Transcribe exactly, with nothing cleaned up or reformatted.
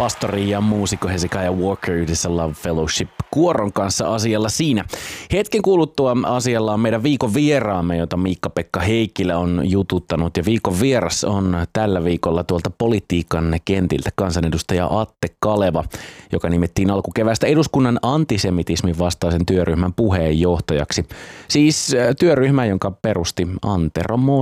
pastori ja muusikko Hezekiah Walker yhdessä Love Fellowship-kuoron kanssa asialla siinä. Hetken kuluttua asialla on meidän viikon vieraamme, jota Miikka-Pekka Heikkilä on jututtanut. Ja viikon vieras on tällä viikolla tuolta politiikan kentiltä kansanedustaja Atte Kaleva, joka nimettiin alkukeväästä eduskunnan antisemitismin vastaisen työryhmän puheenjohtajaksi. Siis työryhmä, jonka perusti Antero Mo